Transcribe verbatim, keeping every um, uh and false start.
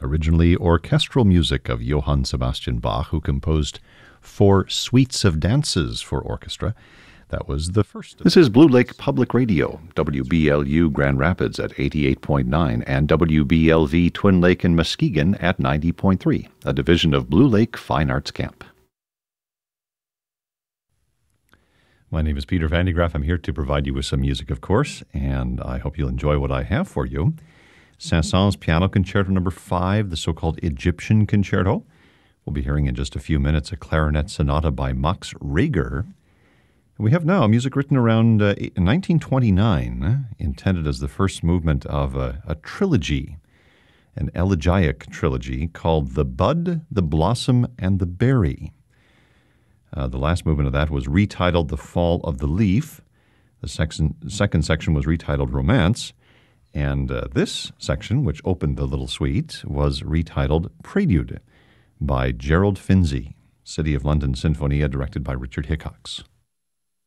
originally orchestral music of Johann Sebastian Bach, who composed four suites of dances for orchestra. That was the first. This is Blue Lake Public Radio, W B L U Grand Rapids at eighty-eight point nine and W B L V Twin Lake and Muskegon at ninety point three, a division of Blue Lake Fine Arts Camp. My name is Peter Van de Graaff. I'm here to provide you with some music, of course, and I hope you'll enjoy what I have for you. Saint-Saëns Piano Concerto Number five, the so-called Egyptian Concerto. We'll be hearing in just a few minutes a clarinet sonata by Max Reger. We have now music written around uh, nineteen twenty-nine, intended as the first movement of a, a trilogy, an elegiac trilogy called The Bud, the Blossom, and the Berry. Uh, the last movement of that was retitled The Fall of the Leaf. The section, second section was retitled Romance. And uh, this section, which opened the little suite, was retitled Prelude by Gerald Finzi, City of London Sinfonia, directed by Richard Hickox.